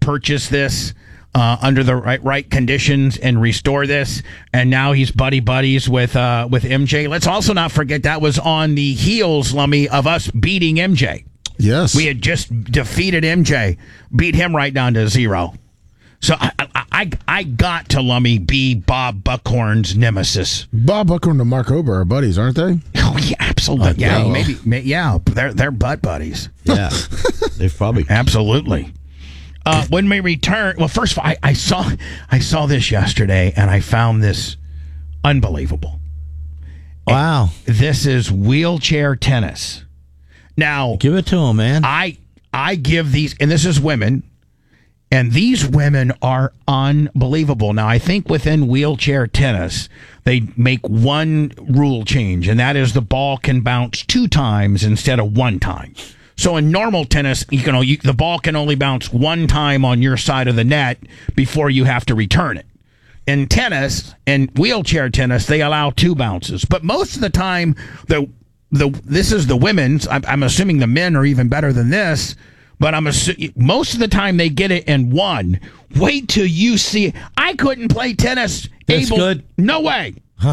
purchase this under the right conditions and restore this, and now he's buddies with MJ. Let's also not forget that was on the heels, Lummy, of us beating MJ. Yes. We had just defeated MJ, beat him right down to 0. So I got to, Lummy, be Bob Buckhorn's nemesis. Bob Buckhorn and Mark Ober are buddies, aren't they? Oh, yeah, absolutely. They're butt buddies. Yeah, they've probably. Absolutely. When we return, well, first of all, I saw this yesterday, and I found this unbelievable. Wow. This is wheelchair tennis. Now, Give it to them, man. I give these, and this is women, and these women are unbelievable. Now, I think within wheelchair tennis, they make one rule change, and that is the ball can bounce 2 times instead of 1 time. So in normal tennis, the ball can only bounce 1 time on your side of the net before you have to return it. In tennis and wheelchair tennis, they allow 2 bounces, but most of the time, this is the women's. I'm assuming the men are even better than this. But most of the time they get it in 1. Wait till you see. I couldn't play tennis. That's good. No way.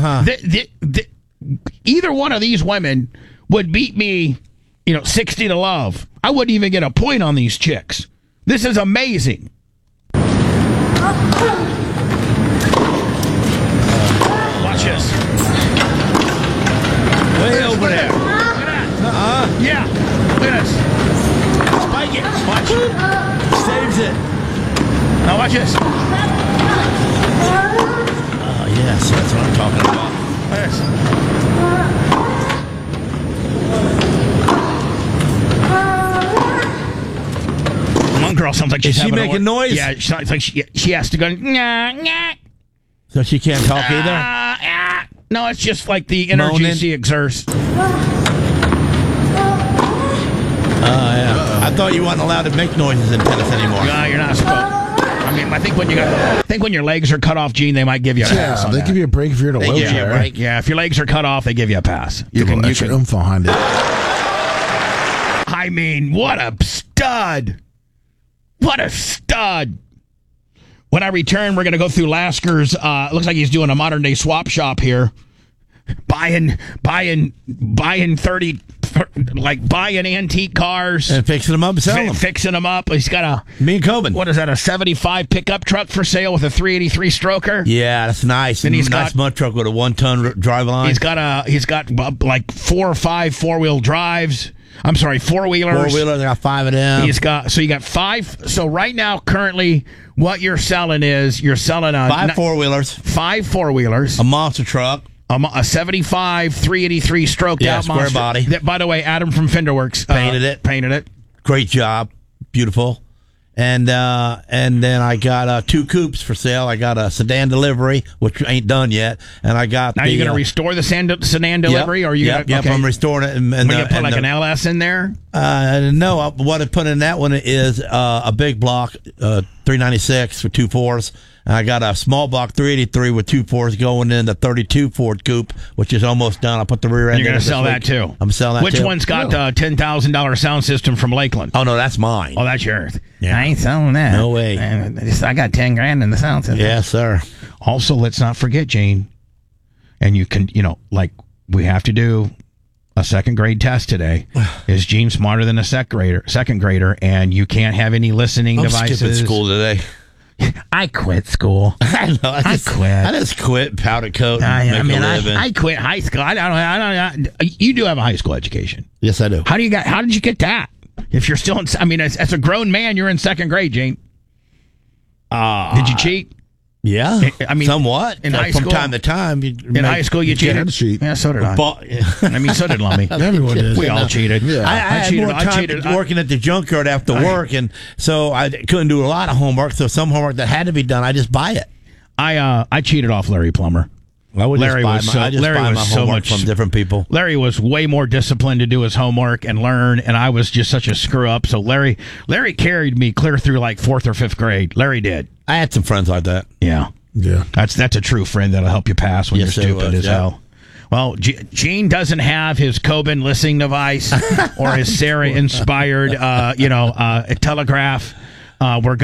Either one of these women would beat me, 60 to love. I wouldn't even get a point on these chicks. This is amazing. Watch this. Way over there. Look at that. Yeah. Look at this. Spike it. Watch. Saves it. Now watch this. Oh, yes, that's what I'm talking about. Watch this. One girl sounds like she's Is she having making noise? Yeah, she sounds like she has to go. Nah, nah. So she can't talk either? No, it's just like the energy Moaning. she exerts. Yeah. I thought you weren't allowed to make noises in tennis anymore. No, you're not supposed. I mean, I think when your legs are cut off, Gene, they might give you a pass. Yeah, on they that. give you a break if you're in a They give you a wheelchair. break. Yeah, if your legs are cut off, they give you a pass. You can extra oomph behind it. I mean, what a stud! What a stud! When I return, we're going to go through Lasker's. Looks like he's doing a modern day swap shop here, buying 30, like buying antique cars And fixing them up and selling them. fixing them up. He's got Me and Coben. what is that? A 75 pickup truck for sale with a 383 stroker. Yeah, that's nice. Then he's nice got- mud truck with a 1-ton drive line. He's got like 4 or 5 4-wheel drives. I'm sorry, 4-wheelers. 4-wheelers. I got 5 of them. You got 5. So right now, currently, what you're selling is you're selling 5 4-wheelers. 5 4-wheelers, A monster truck. a 75 383 stroked Yeah, out square monster. body. That, by the way, Adam from Fenderworks Painted it. Great job. Beautiful. And then I got 2 coupes for sale. I got a sedan delivery, which ain't done yet. And I got Now you're going to restore the sedan delivery, or are you Yep, going to? I'm restoring it. And Are you going to put like an LS in there? No, what I put in that one is a big block, 396 with 2 4s. And I got a small block 383 with 2 4s going in the 32 Ford Coupe, which is almost done. I'll put the rear end. You're in going to this sell that week. too. I'm selling that Which too. one's got the $10,000 sound system from Lakeland? Oh no, that's mine. Oh, that's yours. Yeah. I ain't selling that. No way. I got $10,000 in the sound system. Yes, sir. Also, let's not forget, Gene, and you can, like we have to do a 2nd grade test today. Is Gene smarter than a second grader? And you can't have any listening I'm devices. skipping school today. I quit school. I know. I quit. I just quit powder coat. And make a living. I quit high school. I don't. You do have a high school education. Yes, I do. How did you get that? If you're still in, as a grown man, you're in 2nd grade, Gene. Did you cheat? Yeah, I mean, somewhat. in high from school- time to time. In high school, you cheated. had to cheat. Yeah, so did I. I mean, so did Lummy. Everyone did. We all cheated. Yeah. I had more time working at the junkyard after work, and so I couldn't do a lot of homework. So some homework that had to be done, I just buy it. I cheated off Larry Plummer. I would Larry just buy was my, I just Larry buy was my so homework much from different people. Larry was way more disciplined to do his homework and learn, and I was just such a screw up. So Larry carried me clear through like 4th or 5th grade. Larry did. I had some friends like that. Yeah. Yeah. That's a true friend that'll help you pass when Yes, you're it stupid was, as yeah. hell. Well, Gene doesn't have his Coben listening device or his Sarah-inspired, telegraph. We're